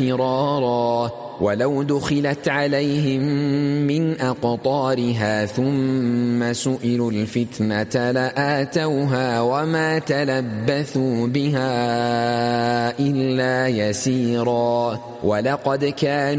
فرارا ولو دخلت عليهم من أقطارها ثم سئلوا الفتنة لآتوها وما تلبثوا بها إلا يسيرا ولقد كانوا